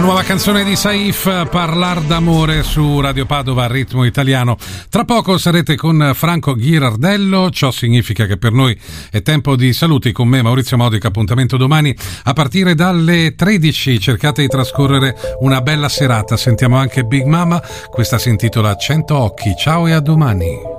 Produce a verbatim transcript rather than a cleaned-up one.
nuova canzone di Saif, Parlar d'amore, su Radio Padova, ritmo italiano. Tra poco sarete con Franco Ghirardello, ciò significa che per noi è tempo di saluti. Con me Maurizio Modica, appuntamento domani a partire dalle tredici. Cercate di trascorrere una bella serata. Sentiamo anche Big Mama, questa si intitola Cento occhi. Ciao e a domani.